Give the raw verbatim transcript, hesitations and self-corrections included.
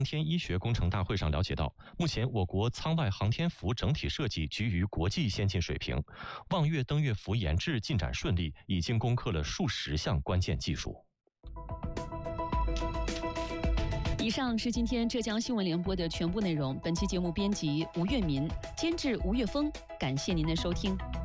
天医学工程大会上了解到，目前我国舱外航天服整体设计居于国际先进水平，望月登月服研制进展顺利，已经攻克了数十项关键技术。 以上是今天浙江新闻联播的全部内容。本期节目编辑吴月民，监制吴月峰，感谢您的收听。